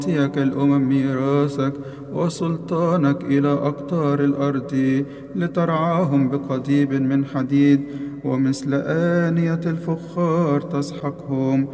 يأتيك الأمم ميراثك وسلطانك إلى أقطار الأرض، لترعاهم بقضيب من حديد ومثل آنية الفخار تسحقهم.